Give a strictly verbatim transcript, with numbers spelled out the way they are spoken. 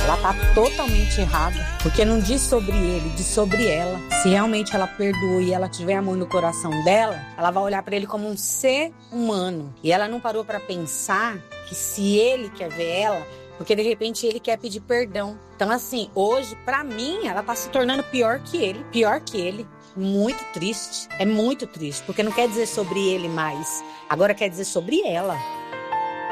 ela tá totalmente errada, porque não diz sobre ele, diz sobre ela. Se realmente ela perdoou e ela tiver amor no coração dela, ela vai olhar pra ele como um ser humano. E ela não parou pra pensar que se ele quer ver ela, porque de repente ele quer pedir perdão. Então assim, hoje, pra mim, ela tá se tornando pior que ele, pior que ele. Muito triste, é muito triste, porque não quer dizer sobre ele mais, agora quer dizer sobre ela.